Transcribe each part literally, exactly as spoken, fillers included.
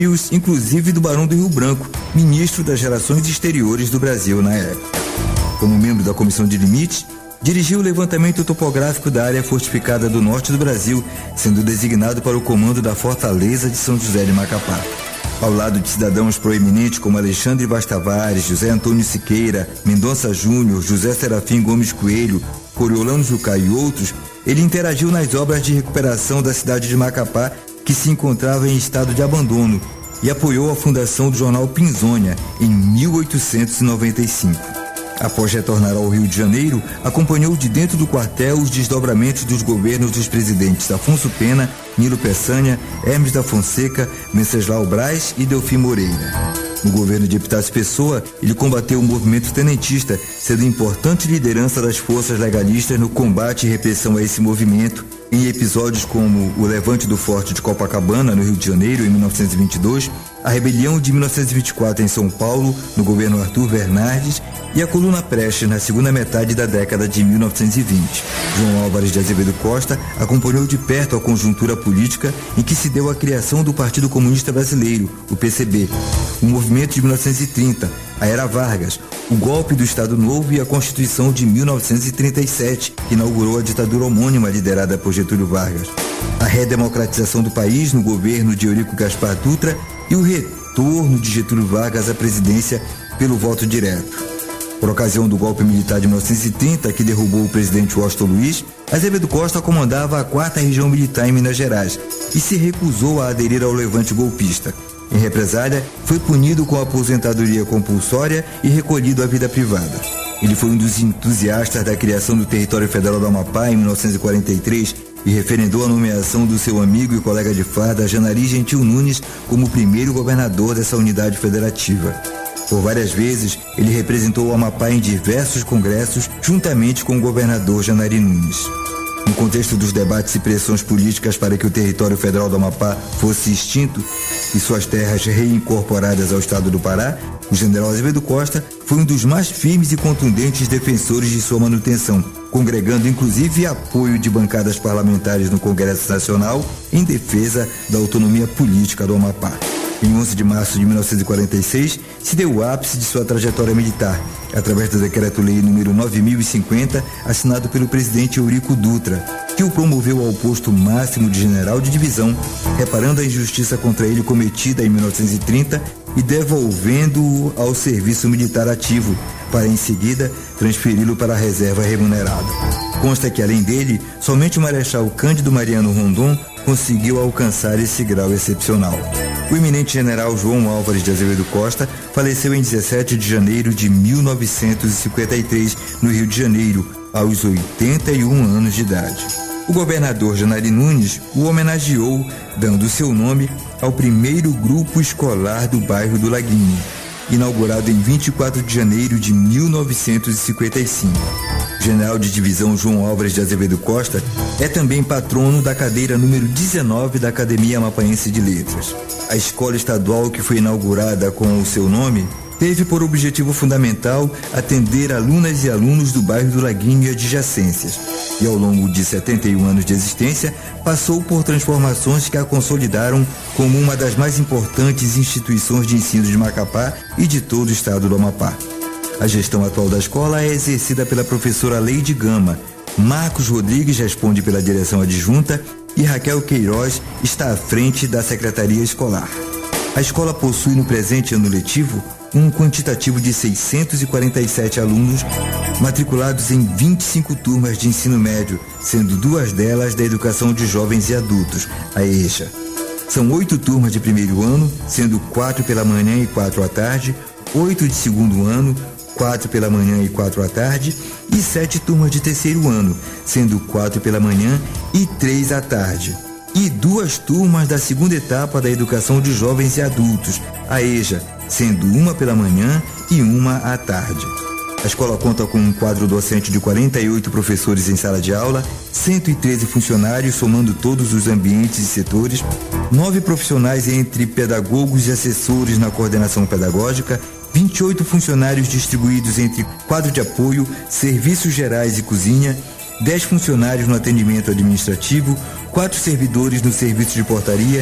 inclusive do Barão do Rio Branco, ministro das Relações Exteriores do Brasil na época. Como membro da Comissão de Limites, dirigiu o levantamento topográfico da área fortificada do norte do Brasil, sendo designado para o comando da Fortaleza de São José de Macapá. Ao lado de cidadãos proeminentes como Alexandre Vaz Tavares, José Antônio Siqueira, Mendonça Júnior, José Serafim Gomes Coelho, Coriolano Jucá e outros, ele interagiu nas obras de recuperação da cidade de Macapá, que se encontrava em estado de abandono, e apoiou a fundação do jornal Pinzônia em mil oitocentos e noventa e cinco. Após retornar ao Rio de Janeiro, acompanhou de dentro do quartel os desdobramentos dos governos dos presidentes Afonso Pena, Nilo Peçanha, Hermes da Fonseca, Venceslau Braz e Delfim Moreira. No governo de Epitácio Pessoa, ele combateu o movimento tenentista, sendo importante liderança das forças legalistas no combate e repressão a esse movimento, em episódios como o Levante do Forte de Copacabana, no Rio de Janeiro, em mil novecentos e vinte e dois, a Rebelião de mil novecentos e vinte e quatro em São Paulo, no governo Arthur Bernardes, e a Coluna Prestes na segunda metade da década de mil novecentos e vinte. João Álvares de Azevedo Costa acompanhou de perto a conjuntura política em que se deu a criação do Partido Comunista Brasileiro, o P C B, o movimento de mil novecentos e trinta, a Era Vargas, o golpe do Estado Novo e a Constituição de mil novecentos e trinta e sete, que inaugurou a ditadura homônima liderada por Getúlio Vargas, a redemocratização do país no governo de Eurico Gaspar Dutra e o retorno de Getúlio Vargas à presidência pelo voto direto. Por ocasião do golpe militar de mil novecentos e trinta, que derrubou o presidente Washington Luiz, Azevedo Costa comandava a quarta Região Militar em Minas Gerais e se recusou a aderir ao levante golpista. Em represália, foi punido com aposentadoria compulsória e recolhido à vida privada. Ele foi um dos entusiastas da criação do Território Federal do Amapá em mil novecentos e quarenta e três e referendou a nomeação do seu amigo e colega de farda, Janari Gentil Nunes, como primeiro governador dessa unidade federativa. Por várias vezes, ele representou o Amapá em diversos congressos, juntamente com o governador Janari Nunes. No contexto dos debates e pressões políticas para que o território federal do Amapá fosse extinto e suas terras reincorporadas ao estado do Pará, o general Azevedo Costa foi um dos mais firmes e contundentes defensores de sua manutenção, congregando inclusive apoio de bancadas parlamentares no Congresso Nacional em defesa da autonomia política do Amapá. Em onze de março de mil novecentos e quarenta e seis, se deu o ápice de sua trajetória militar, através do Decreto-Lei número nove mil e cinquenta, assinado pelo presidente Eurico Dutra, que o promoveu ao posto máximo de general de divisão, reparando a injustiça contra ele cometida em mil novecentos e trinta e devolvendo-o ao serviço militar ativo, para em seguida transferi-lo para a reserva remunerada. Consta que, além dele, somente o Marechal Cândido Mariano Rondon conseguiu alcançar esse grau excepcional. O eminente general João Álvares de Azevedo Costa faleceu em dezessete de janeiro de mil novecentos e cinquenta e três, no Rio de Janeiro, aos oitenta e um anos de idade. O governador Janari Nunes o homenageou, dando seu nome ao primeiro grupo escolar do bairro do Laguinho, inaugurado em vinte e quatro de janeiro de mil novecentos e cinquenta e cinco. O general de divisão João Álvares de Azevedo Costa é também patrono da cadeira número dezenove da Academia Amapaense de Letras. A escola estadual que foi inaugurada com o seu nome teve por objetivo fundamental atender alunas e alunos do bairro do Laguinho e adjacências. E ao longo de setenta e um anos de existência, passou por transformações que a consolidaram como uma das mais importantes instituições de ensino de Macapá e de todo o estado do Amapá. A gestão atual da escola é exercida pela professora Leide Gama, Marcos Rodrigues responde pela direção adjunta e Raquel Queiroz está à frente da Secretaria Escolar. A escola possui no presente ano letivo um quantitativo de seiscentos e quarenta e sete alunos matriculados em vinte e cinco turmas de ensino médio, sendo duas delas da educação de jovens e adultos, a EJA. São oito turmas de primeiro ano, sendo quatro pela manhã e quatro à tarde, oito de segundo ano, quatro pela manhã e quatro à tarde, e sete turmas de terceiro ano, sendo quatro pela manhã e três à tarde. E duas turmas da segunda etapa da educação de jovens e adultos, a EJA, sendo uma pela manhã e uma à tarde. A escola conta com um quadro docente de quarenta e oito professores em sala de aula, cento e treze funcionários, somando todos os ambientes e setores, nove profissionais entre pedagogos e assessores na coordenação pedagógica, vinte e oito funcionários distribuídos entre quadro de apoio, serviços gerais e cozinha, dez funcionários no atendimento administrativo, quatro servidores no serviço de portaria,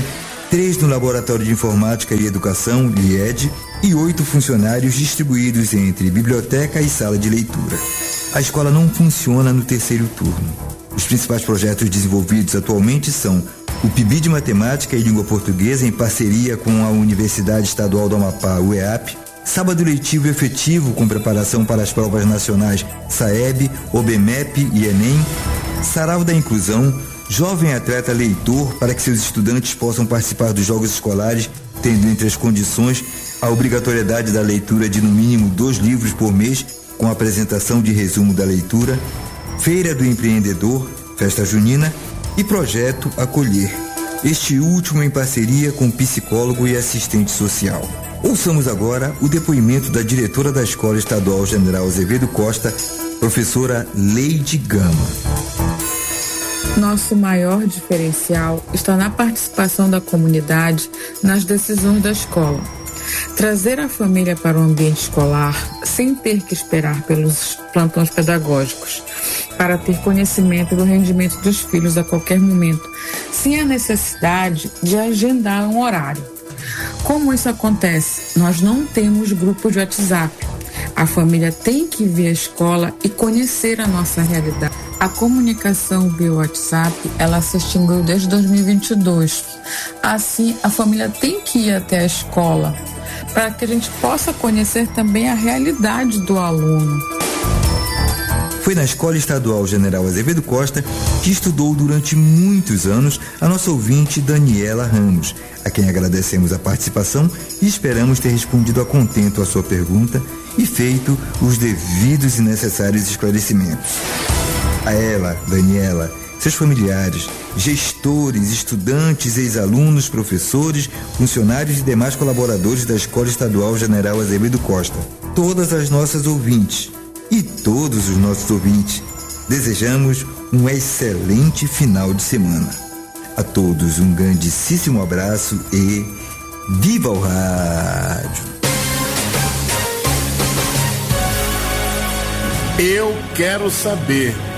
três no Laboratório de Informática e Educação, L I E D, e oito funcionários distribuídos entre biblioteca e sala de leitura. A escola não funciona no terceiro turno. Os principais projetos desenvolvidos atualmente são o P I B de Matemática e Língua Portuguesa em parceria com a Universidade Estadual do Amapá, U E A P, Sábado Letivo Efetivo com preparação para as provas nacionais SAEB, OBMEP e Enem, Sarau da Inclusão, Jovem Atleta Leitor para que seus estudantes possam participar dos jogos escolares, tendo entre as condições a obrigatoriedade da leitura de no mínimo dois livros por mês, com a apresentação de resumo da leitura, Feira do Empreendedor, Festa Junina e Projeto Acolher, este último em parceria com psicólogo e assistente social. Ouçamos agora o depoimento da diretora da Escola Estadual General Azevedo Costa, professora Leide Gama. Nosso maior diferencial está na participação da comunidade nas decisões da escola. Trazer a família para o ambiente escolar sem ter que esperar pelos plantões pedagógicos, para ter conhecimento do rendimento dos filhos a qualquer momento, sem a necessidade de agendar um horário. Como isso acontece? Nós não temos grupo de WhatsApp. A família tem que vir à escola e conhecer a nossa realidade. A comunicação via WhatsApp, ela se extinguiu desde dois mil e vinte e dois. Assim, a família tem que ir até a escola para que a gente possa conhecer também a realidade do aluno. Foi na Escola Estadual General Azevedo Costa que estudou durante muitos anos a nossa ouvinte Daniela Ramos, a quem agradecemos a participação e esperamos ter respondido a contento a sua pergunta e feito os devidos e necessários esclarecimentos. A ela, Daniela, seus familiares, gestores, estudantes, ex-alunos, professores, funcionários e demais colaboradores da Escola Estadual General Azevedo Costa, todas as nossas ouvintes e todos os nossos ouvintes, desejamos um excelente final de semana. A todos um grandíssimo abraço e viva o rádio! Eu quero saber.